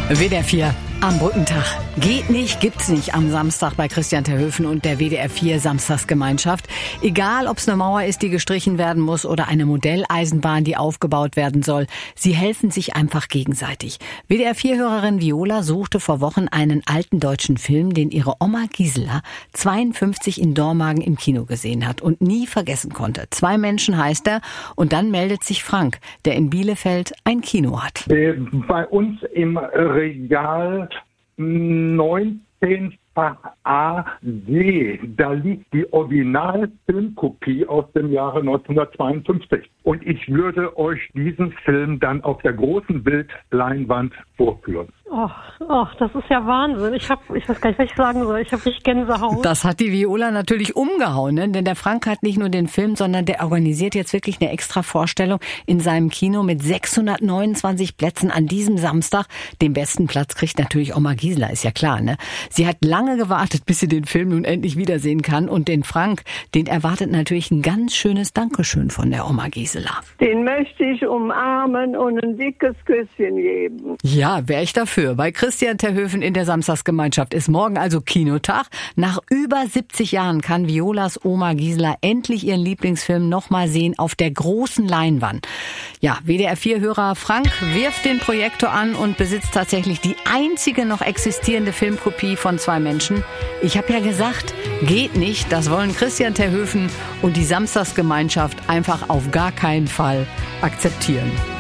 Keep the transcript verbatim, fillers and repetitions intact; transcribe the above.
W D R vier am Brückentag. Geht nicht, gibt's nicht am Samstag bei Christian Terhöfen und der W D R vier Samstagsgemeinschaft. Egal, ob's eine Mauer ist, die gestrichen werden muss oder eine Modelleisenbahn, die aufgebaut werden soll. Sie helfen sich einfach gegenseitig. W D R vier-Hörerin Viola suchte vor Wochen einen alten deutschen Film, den ihre Oma Gisela zweiundfünfzig in Dormagen im Kino gesehen hat und nie vergessen konnte. Zwei Menschen heißt er und dann meldet sich Frank, der in Bielefeld ein Kino hat. Bei uns im Regal neunzehnfach A D, da liegt die Originalfilmkopie aus dem Jahre neunzehnhundertzweiundfünfzig. Und ich würde euch diesen Film dann auf der großen Bildleinwand vorführen. Ach, ach, das ist ja Wahnsinn. Ich hab, ich weiß gar nicht, was ich sagen soll. Ich habe richtig Gänsehaut. Das hat die Viola natürlich umgehauen, ne? Denn der Frank hat nicht nur den Film, sondern der organisiert jetzt wirklich eine extra Vorstellung in seinem Kino mit sechshundertneunundzwanzig Plätzen an diesem Samstag. Den besten Platz kriegt natürlich Oma Gisela, ist ja klar, ne? Sie hat lange gewartet, bis sie den Film nun endlich wiedersehen kann. Und den Frank, den erwartet natürlich ein ganz schönes Dankeschön von der Oma Gisela. Den möchte ich umarmen und ein dickes Küsschen geben. Ja, wäre ich dafür. Bei Christian Terhöfen in der Samstagsgemeinschaft ist morgen also Kinotag. Nach über siebzig Jahren kann Violas Oma Gisela endlich ihren Lieblingsfilm nochmal sehen auf der großen Leinwand. Ja, W D R vier-Hörer Frank wirft den Projektor an und besitzt tatsächlich die einzige noch existierende Filmkopie von zwei Menschen. Ich habe ja gesagt, geht nicht. Das wollen Christian Terhöfen und die Samstagsgemeinschaft einfach auf gar keinen Fall akzeptieren.